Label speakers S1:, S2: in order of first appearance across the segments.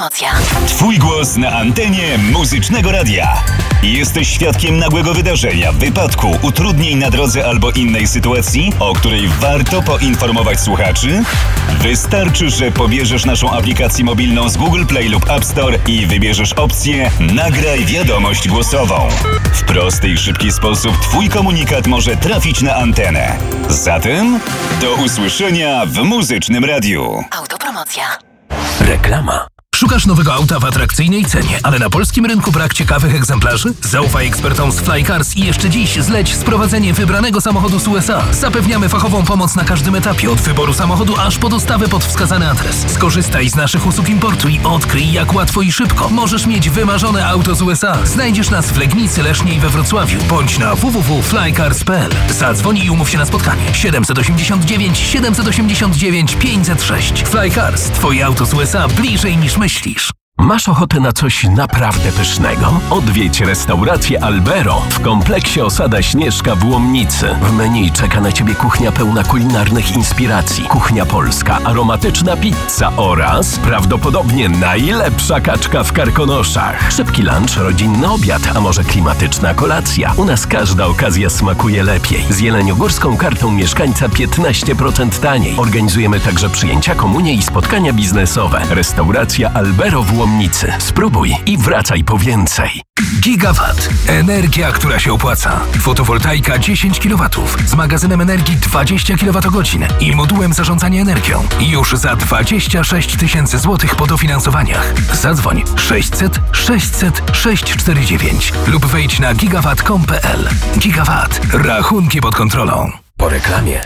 S1: Autopromocja.
S2: Twój głos na antenie muzycznego radia. Jesteś świadkiem nagłego wydarzenia, wypadku, utrudnień na drodze albo innej sytuacji, o której warto poinformować słuchaczy? Wystarczy, że pobierzesz naszą aplikację mobilną z Google Play lub App Store i wybierzesz opcję Nagraj wiadomość głosową. W prosty i szybki sposób Twój komunikat może trafić na antenę. Zatem do usłyszenia w muzycznym radiu.
S1: Autopromocja.
S3: Reklama. Szukasz nowego auta w atrakcyjnej cenie, ale na polskim rynku brak ciekawych egzemplarzy? Zaufaj ekspertom z Flycars i jeszcze dziś zleć sprowadzenie wybranego samochodu z USA. Zapewniamy fachową pomoc na każdym etapie, od wyboru samochodu aż po dostawę pod wskazany adres. Skorzystaj z naszych usług importu i odkryj, jak łatwo i szybko możesz mieć wymarzone auto z USA. Znajdziesz nas w Legnicy, Lesznie i we Wrocławiu, bądź na www.flycars.pl. Zadzwoń i umów się na spotkanie. 789 789 506. Flycars. Twoje auto z USA bliżej niż myślisz. Masz ochotę na coś naprawdę pysznego? Odwiedź restaurację Albero w kompleksie Osada Śnieżka w Łomnicy. W menu czeka na Ciebie kuchnia pełna kulinarnych inspiracji, kuchnia polska, aromatyczna pizza oraz prawdopodobnie najlepsza kaczka w Karkonoszach. Szybki lunch, rodzinny obiad, a może klimatyczna kolacja. U nas każda okazja smakuje lepiej. Z jeleniogórską kartą mieszkańca 15% taniej. Organizujemy także przyjęcia, komunie i spotkania biznesowe. Restauracja Albero w Łomnicy. Spróbuj i wracaj po więcej. Gigawatt. Energia, która się opłaca. Fotowoltaika 10 kW z magazynem energii 20 kWh i modułem zarządzania energią. Już za 26 000 złotych po dofinansowaniach. Zadzwoń 600 600 649 lub wejdź na gigawatt.com.pl. Gigawatt. Rachunki pod kontrolą. Po reklamie.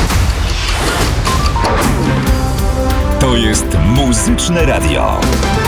S2: To jest muzyczne radio.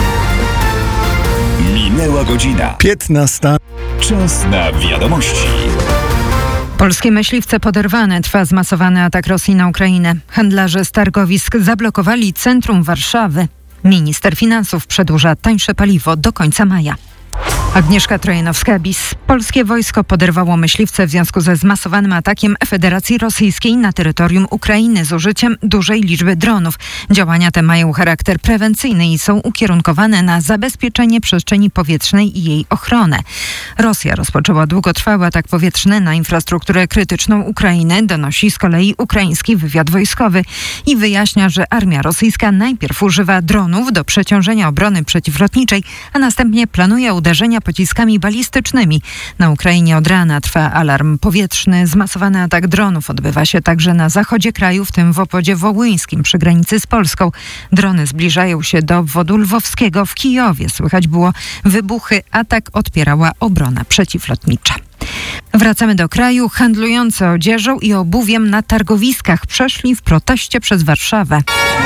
S2: Minęła godzina
S4: 15.
S2: Czas na wiadomości.
S5: Polskie myśliwce poderwane. Trwa zmasowany atak Rosji na Ukrainę. Handlarze z targowisk zablokowali centrum Warszawy. Minister finansów przedłuża tańsze paliwo do końca maja. Agnieszka Trojanowska-Bis. Polskie wojsko poderwało myśliwce w związku ze zmasowanym atakiem Federacji Rosyjskiej na terytorium Ukrainy z użyciem dużej liczby dronów. Działania te mają charakter prewencyjny i są ukierunkowane na zabezpieczenie przestrzeni powietrznej i jej ochronę. Rosja rozpoczęła długotrwały atak powietrzny na infrastrukturę krytyczną Ukrainy, donosi z kolei ukraiński wywiad wojskowy i wyjaśnia, że armia rosyjska najpierw używa dronów do przeciążenia obrony przeciwlotniczej, a następnie planuje uderzenia pociskami balistycznymi. Na Ukrainie od rana trwa alarm powietrzny. Zmasowany atak dronów odbywa się także na zachodzie kraju, w tym w obwodzie wołyńskim przy granicy z Polską. Drony zbliżają się do obwodu lwowskiego. W Kijowie słychać było wybuchy. Atak odpierała obrona przeciwlotnicza. Wracamy do kraju. Handlujący odzieżą i obuwiem na targowiskach przeszli w proteście przez Warszawę.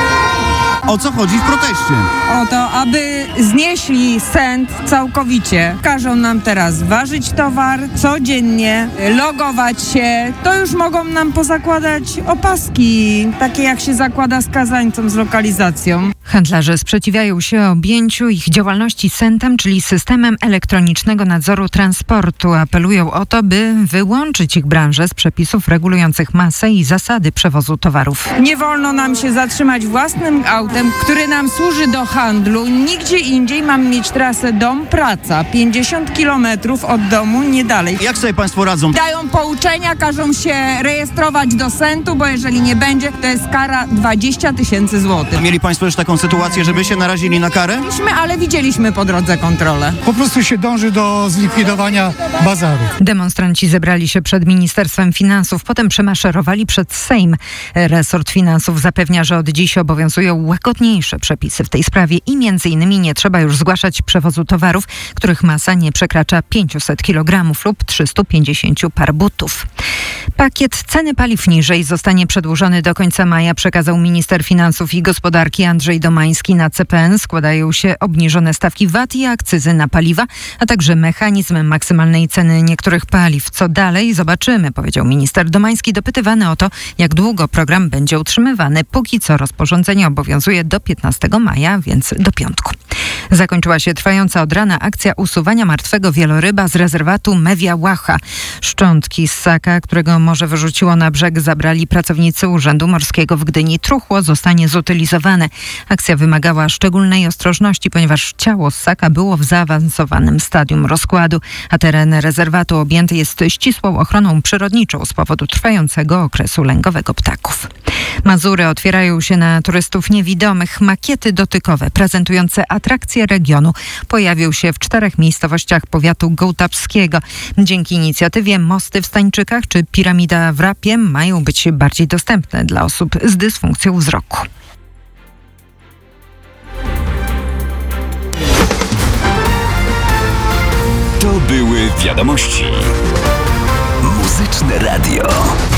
S4: O co chodzi w proteście?
S6: O to, aby znieśli cent całkowicie. Każą nam teraz ważyć towar codziennie, logować się. To już mogą nam pozakładać opaski, takie jak się zakłada skazańcom z lokalizacją.
S5: Handlarze sprzeciwiają się objęciu ich działalności CENT-em, czyli Systemem Elektronicznego Nadzoru Transportu. Apelują o to, by wyłączyć ich branżę z przepisów regulujących masę i zasady przewozu towarów.
S6: Nie wolno nam się zatrzymać własnym autem, który nam służy do handlu. Nigdzie indziej mamy mieć trasę dom-praca. 50 kilometrów od domu, nie dalej.
S4: Jak sobie państwo radzą?
S6: Dają pouczenia, każą się rejestrować do CENT-u, bo jeżeli nie będzie, to jest kara 20 000 złotych.
S4: Mieli państwo już taką sytuację, żeby się narazili na karę?
S6: Ale widzieliśmy po drodze kontrolę.
S7: Po prostu się dąży do zlikwidowania bazarów.
S5: Demonstranci zebrali się przed Ministerstwem Finansów, potem przemaszerowali przed Sejm. Resort Finansów zapewnia, że od dziś obowiązują łagodniejsze przepisy w tej sprawie i m.in. nie trzeba już zgłaszać przewozu towarów, których masa nie przekracza 500 kg lub 350 par butów. Pakiet ceny paliw niżej zostanie przedłużony do końca maja, przekazał minister finansów i gospodarki Andrzej Domański. Na CPN składają się obniżone stawki VAT i akcyzy na paliwa, a także mechanizm maksymalnej ceny niektórych paliw. Co dalej? Zobaczymy, powiedział minister Domański, dopytywany o to, jak długo program będzie utrzymywany. Póki co rozporządzenie obowiązuje do 15 maja, więc do piątku. Zakończyła się trwająca od rana akcja usuwania martwego wieloryba z rezerwatu Mewia Łacha. Szczątki ssaka, którego morze wyrzuciło na brzeg, zabrali pracownicy Urzędu Morskiego w Gdyni. Truchło zostanie zutylizowane. Akcja wymagała szczególnej ostrożności, ponieważ ciało ssaka było w zaawansowanym stadium rozkładu, a teren rezerwatu objęty jest ścisłą ochroną przyrodniczą z powodu trwającego okresu lęgowego ptaków. Mazury otwierają się na turystów niewidomych. Makiety dotykowe prezentujące atrakcje regionu pojawią się w 4 miejscowościach powiatu gołtapskiego. Dzięki inicjatywie mosty w Stańczykach czy piramida w Rapie mają być bardziej dostępne dla osób z dysfunkcją wzroku.
S2: To były wiadomości. Muzyczne Radio.